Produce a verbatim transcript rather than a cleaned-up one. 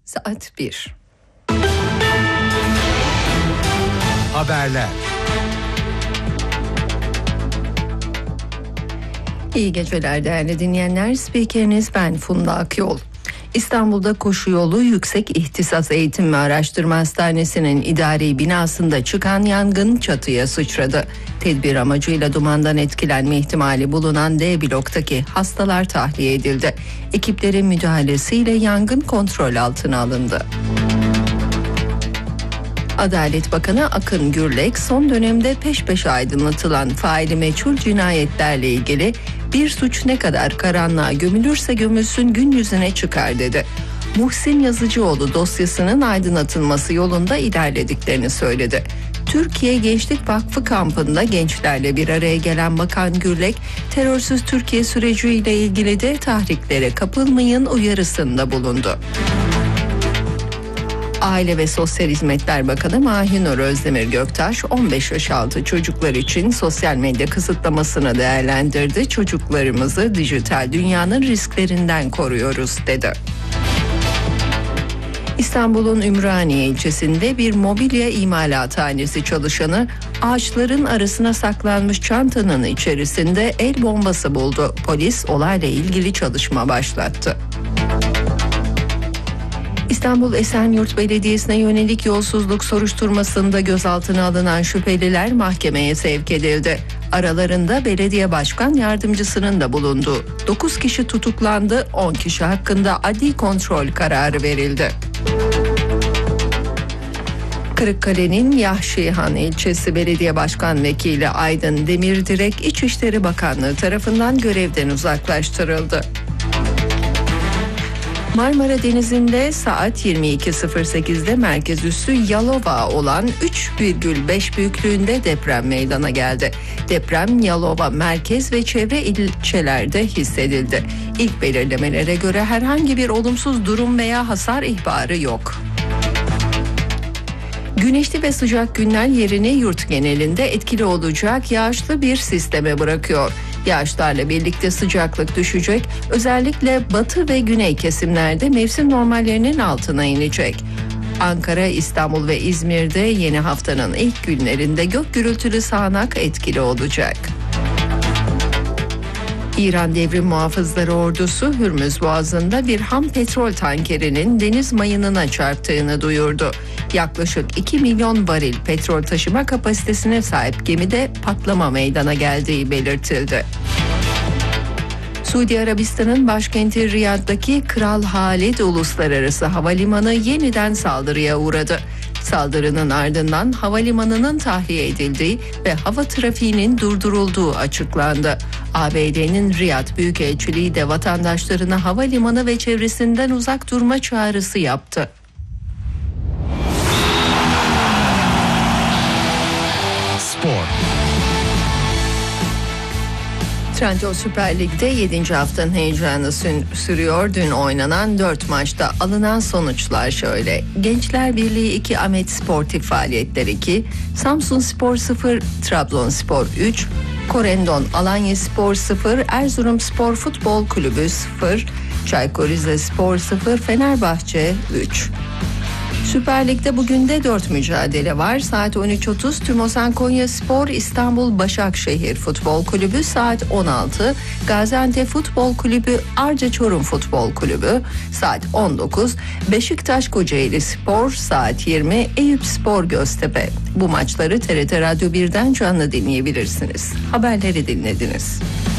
Saat bir. Haberler. İyi geceler değerli dinleyenler. Spikeriniz ben Funda Akyol. İstanbul'da Koşu Yolu Yüksek İhtisas Eğitim ve Araştırma Hastanesi'nin idari binasında çıkan yangın çatıya sıçradı. Tedbir amacıyla dumandan etkilenme ihtimali bulunan D bloktaki hastalar tahliye edildi. Ekiplerin müdahalesiyle yangın kontrol altına alındı. Adalet Bakanı Akın Gürlek son dönemde peş peşe aydınlatılan faili meçhul cinayetlerle ilgili bir suç ne kadar karanlığa gömülürse gömülsün gün yüzüne çıkar dedi. Muhsin Yazıcıoğlu dosyasının aydınlatılması yolunda ilerlediklerini söyledi. Türkiye Gençlik Vakfı kampında gençlerle bir araya gelen Bakan Gürlek, terörsüz Türkiye süreciyle ilgili de tahriklere kapılmayın uyarısında bulundu. Aile ve Sosyal Hizmetler Bakanı Mahinur Özdemir Göktaş on beş yaş altı çocuklar için sosyal medya kısıtlamasını değerlendirdi. Çocuklarımızı dijital dünyanın risklerinden koruyoruz dedi. İstanbul'un Ümraniye ilçesinde bir mobilya imalathanesi çalışanı ağaçların arasına saklanmış çantanın içerisinde el bombası buldu. Polis olayla ilgili çalışma başlattı. İstanbul Esenyurt Belediyesi'ne yönelik yolsuzluk soruşturmasında gözaltına alınan şüpheliler mahkemeye sevk edildi. Aralarında belediye başkan yardımcısının da bulunduğu dokuz kişi tutuklandı, on kişi hakkında adli kontrol kararı verildi. Kırıkkale'nin Yahşihan ilçesi belediye başkan vekili Aydın Demirdirek İçişleri Bakanlığı tarafından görevden uzaklaştırıldı. Marmara Denizi'nde saat yirmi iki sıfır sekizde merkez üssü Yalova olan üç virgül beş büyüklüğünde deprem meydana geldi. Deprem Yalova merkez ve çevre ilçelerde hissedildi. İlk belirlemelere göre herhangi bir olumsuz durum veya hasar ihbarı yok. Güneşli ve sıcak günler yerini yurt genelinde etkili olacak yağışlı bir sisteme bırakıyor. Yağışlarla birlikte sıcaklık düşecek, özellikle batı ve güney kesimlerde mevsim normallerinin altına inecek. Ankara, İstanbul ve İzmir'de yeni haftanın ilk günlerinde gök gürültülü sağanak etkili olacak. İran Devrim Muhafızları Ordusu Hürmüz Boğazı'nda bir ham petrol tankerinin deniz mayınına çarptığını duyurdu. Yaklaşık iki milyon varil petrol taşıma kapasitesine sahip gemide patlama meydana geldiği belirtildi. Suudi Arabistan'ın başkenti Riyad'daki Kral Halid Uluslararası Havalimanı yeniden saldırıya uğradı. Saldırının ardından havalimanının tahliye edildiği ve hava trafiğinin durdurulduğu açıklandı. A B D'nin Riyad Büyükelçiliği de vatandaşlarına havalimanı ve çevresinden uzak durma çağrısı yaptı. Spor. Trendyol Süper Lig'de yedinci haftanın heyecanı sürüyor. Dün oynanan dört maçta alınan sonuçlar şöyle. Gençler Birliği iki, Ahmet Sportif Faaliyetler iki, Samsunspor sıfır, Trabzonspor üç, Korendon Alanyaspor sıfır, Erzurumspor Futbol Kulübü sıfır, Çaykur Rizespor sıfır, Fenerbahçe üç. Süper Lig'de bugün de dört mücadele var. Saat on üç otuz Tümosan Konyaspor İstanbul Başakşehir Futbol Kulübü saat on altı, Gaziantep Futbol Kulübü Arca Çorum Futbol Kulübü saat on dokuz, Beşiktaş Kocaeli Spor saat yirmi, Eyüpspor Göztepe. Bu maçları T R T Radyo birden canlı dinleyebilirsiniz. Haberleri dinlediniz.